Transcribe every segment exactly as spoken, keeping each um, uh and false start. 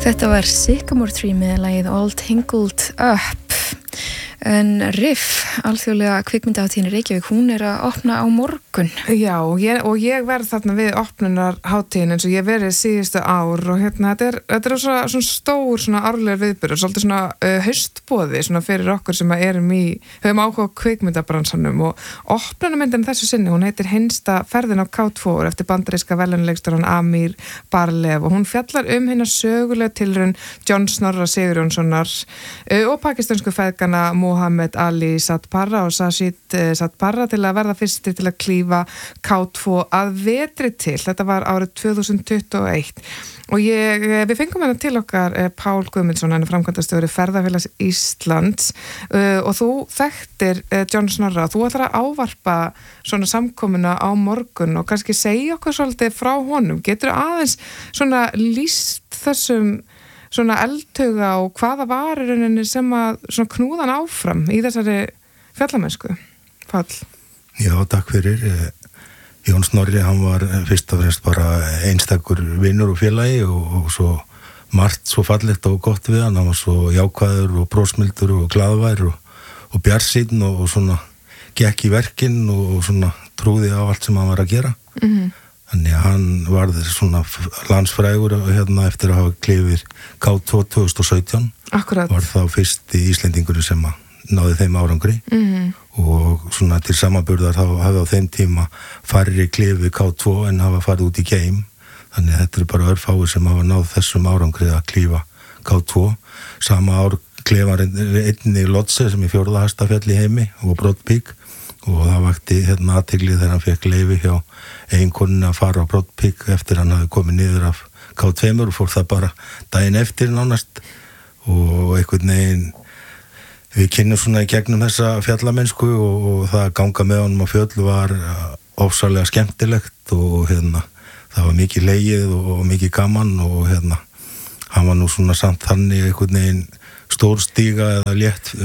Þetta var Sycamore Tree með lagið All Tangled Up. En Riff, alþjóðlega kvikmyndahátíðin í Reykjavík, hún er að opna á morgun. Já, ég, og ég verð þarna við opnunarhátíðin eins og ég verið síðustu ár og hérna, þetta er, þetta er svona, svona stór, svona árlegur viðburður, svolítið svona uh, haustboði svona fyrir okkur sem erum í, höfum áhuga á kvikmyndabransanum og opnunarmyndin þessu sinni, hún heitir Hinsta ferðin á K tvö eftir bandaríska verðlaunaleiksstjórann Amir Barlev og hún fjallar um hinna sögulega tilraun John Snorra Sigurjónssonar uh, og pakistansku feðgana Mohammed Ali Satparra og Sashid Satparra til að verða fyrstir til að klífa K tvö að vetri til. Þetta var árið tvö þúsund tuttugu og eitt og ég, við fengum hérna til okkar Pál Guðmundsson, hann er framkvæmdastjóri Ferðafélags Íslands uh, og þú þekktir uh, John Snorra, þú ætlar að ávarpa svona samkomuna á morgun og kannski segja okkur svolítið frá honum. Getur aðeins svona lýst þessum svona eldhuga og hvaða var í rauninni sem að svona knúðan áfram í þessari fjallamennsku? Pál. Já, takk fyrir. Jón Snorri, hann var fyrst og fremst bara einstakur vinnur og félagi og, og svo margt svo fallegt og gott við hann. Hann var svo jákvæður og brósmildur og glaðvær og, og bjarsýnn og, og svona gekk í verkin og, og svona trúði á allt sem hann var að gera. Mhm. Þannig að hann varð svona landsfrægur hérna eftir að hafa klifið K tvö tvö þúsund og sautján. Akkurat. Var þá fyrst í Íslendingurinn sem að náði þeim árangri mm-hmm. og svona til samanburðar þá hafi á þeim tíma færri klifið K tvö en hafa farið út í geim. Þannig að þetta er bara örfáir sem hafa náð þessum árangri að klífa K tvö. Sama ár klifar einni Lotse sem er fjórða hæsta fjall í heimi og Broad Peak. Og það vakti hérna athygli þegar hann fekk leyfi hjá eiginkonunni að fara á Broad Peak eftir hann hafi komið niður af K tvö og fór það bara daginn eftir nánast og einhvern veginn við kynnum svona í gegnum þessa fjallamennsku og, og það að ganga með honum á fjöll var ofsalega skemmtilegt og hérna það var mikið legið og mikið gaman og hérna hann var nú svona samt þannig einhvern veginn stór stíga eða létt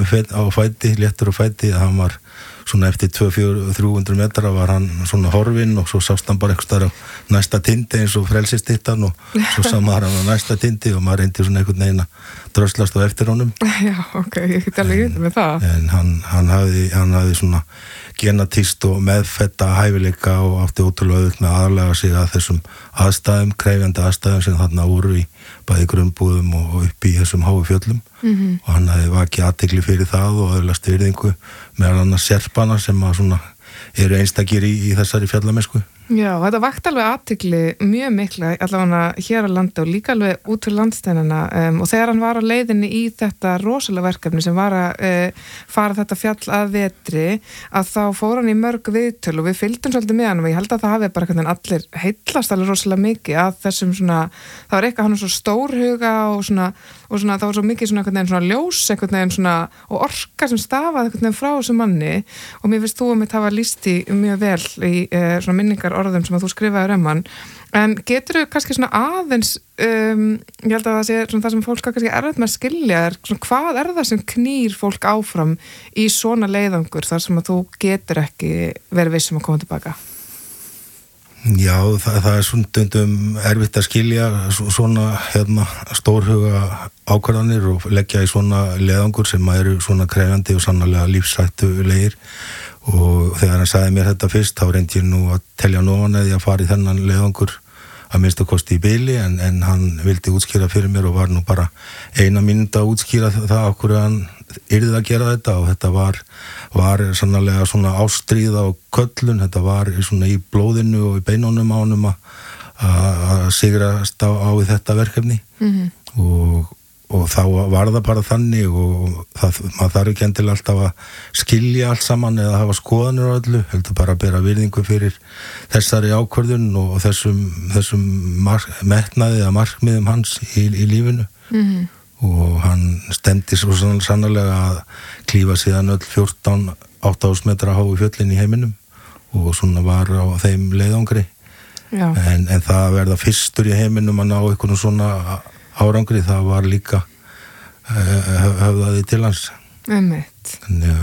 á fæti, léttur á fæti að hann var svona eftir tvö til þrjú hundruð metra var hann svona horfinn og svo sást hann bara eitthvað á næsta tindi eins og frelsistittan og svo samar hann á næsta tindi og maður reyndi svona einhvern veginn að dröslast á eftir honum. Já, ok, ég get alveg yfir með það. En hann, hann hafði, hann hafði svona genatíst og meðfetta hæfileika og átti ótrúlega auðvitað með aðlaga sig að þessum aðstæðum, krefjandi aðstæðum sem þarna voru í bæði grunnbúðum og upp í þessum háu fjöllum mm-hmm. og hann hafði vakið athygli fyrir það og öðlast virðingu meðal annars serpana sem að svona eru einstakir í, í þessari fjallamennsku. Já, þetta vakti alveg athygli mjög mikla allavega hér á landi og líka alveg út fyrir landsteinana um, og þegar hann var á leiðinni í þetta rosalega verkefni sem var að uh, fara þetta fjall að vetri að þá fór hann í mörg viðtöl og við fylgdum svolítið með hann og ég held að það hafi bara hvernig allir heillast alveg rosalega mikið að þessum svona, það var eitthvað hann var svo stórhuga og svona, og svona það var svo mikið svona einhvern veginn svona ljós einhvern veginn svona og orka sem stafaði einhvern veginn frá þessu manni og mér finnst þú að mitt hafa lýst í mjög vel í uh, svona minningar orðum sem að þú skrifaði um hann en getur þú kannski svona aðeins um, ég held að það sé svona það sem fólk kannski erfitt með að skilja er svona hvað er það sem knýr fólk áfram í svona leiðangur þar sem að þú getur ekki verið viss um að koma tilbaka? Já, það, það er svona stundum erfitt að skilja svona hérna stórhuga ákvarðanir og leggja í svona leiðangur sem eru svona krefjandi og sannarlega lífshættulegir og þegar hann sagði mér þetta fyrst þá reyndi ég nú að telja nógan eða að fara í þennan leiðangur að minnstu kosti í bili en, en hann vildi útskýra fyrir mér og var nú bara eina mínúta að útskýra það okkur hann yrði að gera þetta og þetta var, var sannarlega svona ástríða og köllun, þetta var svona í blóðinu og í beinunum á honum að, að sigrast á, á þetta verkefni mm-hmm. og og þá var það bara þannig og það, maður þarf ekki endilega alltaf að skilja allt saman eða hafa skoðanir á öllu, heldur bara að bera virðingu fyrir þessari ákvörðun og þessum, þessum mark, metnaði eða markmiðum hans í, í lífinu mm-hmm. og hann stemdi svo sannarlega að klífa síðan öll fjórtán átta þúsund metra háu fjöllin í heiminum og svona var á þeim leiðangri en, en það að verða fyrstur í heiminum að ná einhvern svona árangri, það var líka uh, höfðaði til hans. Einmitt. Þannig að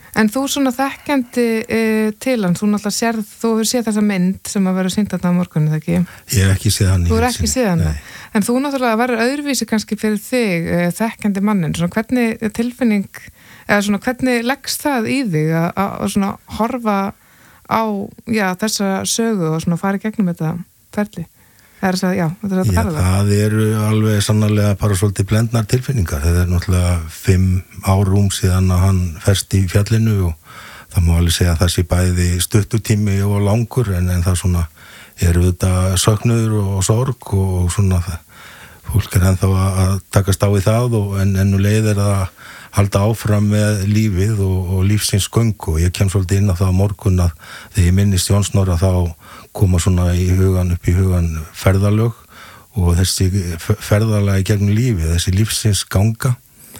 En þú svona þekkjandi uh, til hann, þú náttúrulega sérð, þú hefur séð þessa mynd sem að vera sýnd þarna á morgunni, þegar ekki? Ég hef ekki séð hann. Þú hefur ekki séð hann, en þú náttúrulega verður öðruvísi kannski fyrir þig, uh, þekkjandi mannin, svona hvernig tilfinning, eða svona hvernig leggst það í þig að, að svona horfa á, já, þessa sögu og svona fara í gegnum þetta ferli? Það er að segja, já, þetta er að já, fara það. Það eru alveg sannarlega bara svolítið blendnar tilfinningar. Það er náttúrulega fimm árum síðan að hann ferst í fjallinu og það má alveg segja að það sé bæði stuttutími og langur en, en það svona eru þetta söknuður og sorg og svona það, fólk er ennþá að takast á í það og en ennu leið er að halda áfram með lífið og, og lífsins göngu og ég kem svolítið inn á það á morgun að þegar ég minnist Jón Snorra þá koma svona í hugan upp í hugan ferðalög og þessi ferðalagi gegnum lífið, þessi lífsins ganga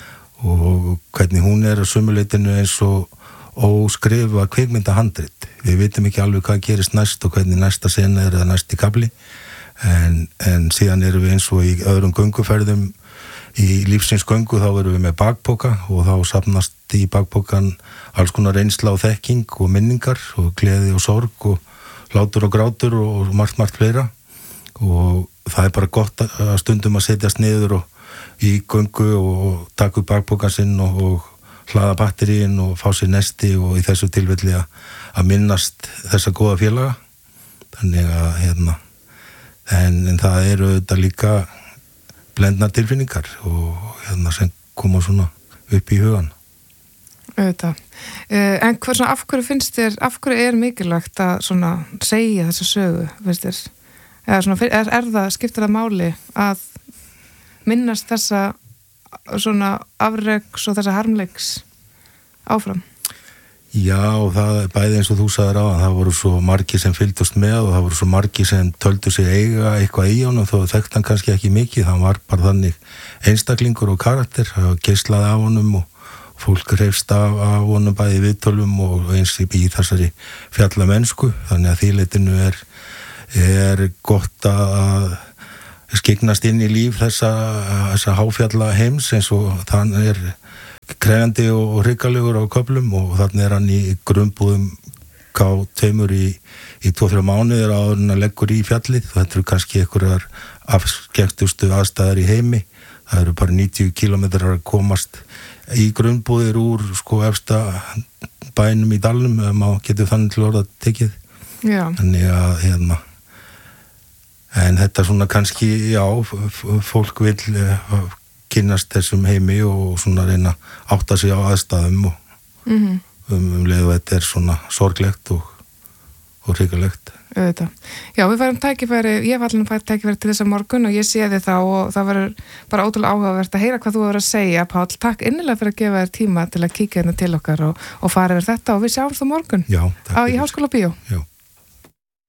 og hvernig hún er á sömuleitinu eins og óskrifa kvikmyndahandrit. Við vitum ekki alveg hvað gerist næst og hvernig næsta sena er eða næsti kapli en, en síðan erum við eins og í öðrum gönguferðum í lífsins göngu þá erum við með bakpoka og þá safnast í bakpokan alls konar reynsla og þekking og minningar og gleði og sorg og hlátur og grátur og margt, margt fleira og það er bara gott að stundum að setjast niður og í göngu og taka upp bakpokan sinn og, og hlaða batteríin og fá sér nesti og í þessu tilfelli að, að minnast þessa góða félaga þannig að hérna en, en það eru þetta líka blendnar tilfinningar og hérna sem koma svona upp í hugan. Auðvitað. En hvað svona, af hverju finnst þér, af hverju er mikilvægt að svona segja þessa sögu, finnst þér? Eða svona, er, er það, skiptir það máli að minnast þessa svona afreks og þessa harmleiks áfram? Já, það er bæði eins og þú sagðir á að það voru svo margir sem fylgdust með og það voru svo margir sem töldu sig eiga eitthvað í honum þó þekkt hann kannski ekki mikið, hann var bara þannig einstaklingur og karakter, það geislaði af honum og fólk reyfst af, af honum bæði viðtölum og eins í þessari fjallamennsku, þannig að þýleitinu er, er gott að skyggnast inn í líf þessa, þessa háfjalla heims eins og þann er krefjandi og hrygalegur á köflum og þannig er hann í grunnbúðum ká tveimur í, í tvo þrjá mánuðir áður en að leggur í fjallið og þetta eru kannski einhverjar afskektustu aðstæðar í heimi, það eru bara níutíu kílómetrar að komast í grunnbúðir úr sko efsta bænum í dalnum ef maður getur þannig til orða tekið. Já. Þannig að hérna en þetta svona kannski, já, fólk vil kynnast þessum heimi og svona reyna átta sig á aðstæðum og mm-hmm. um, um leið og þetta er svona sorglegt og, og hrikalegt. Auðvitað. Já, við færum tækifæri, ég var allir fært tækifæri til þessa morgun og ég sé þið þá og það verður bara ótrúlega áhugavert að heyra hvað þú verður að segja. Páll, takk innilega fyrir að gefa þér tíma til að kíkja hérna til okkar og, og fara yfir þetta og við sjáumst á morgun. Já, takk á, í Háskóla Bíó. Já.